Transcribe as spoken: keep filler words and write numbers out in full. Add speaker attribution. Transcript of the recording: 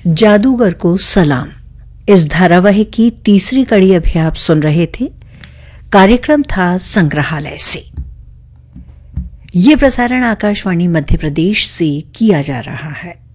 Speaker 1: जादूगर को सलाम। इस धारावाहिक की तीसरी कड़ी अभी आप सुन रहे थे। कार्यक्रम था संग्रहालय से। यह प्रसारण आकाशवाणी मध्य प्रदेश से किया जा रहा है।